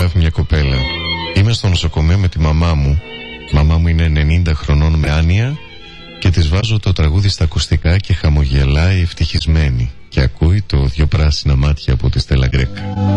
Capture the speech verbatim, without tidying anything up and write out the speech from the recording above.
γράφει μια κοπέλα. Είμαι στο νοσοκομείο με τη μαμά μου. Η μαμά μου είναι ενενήντα χρονών με άνοια και της βάζω το τραγούδι στα ακουστικά και χαμογελάει ευτυχισμένη και ακούει το «Δυο πράσινα μάτια» από τη Στέλλα Γκρέκα.